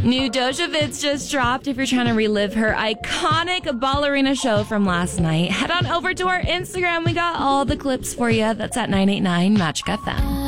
New Doja Vids just dropped. If you're trying to relive her iconic ballerina show from last night, head on over to our Instagram. We got all the clips for you. That's at 989 Magic FM.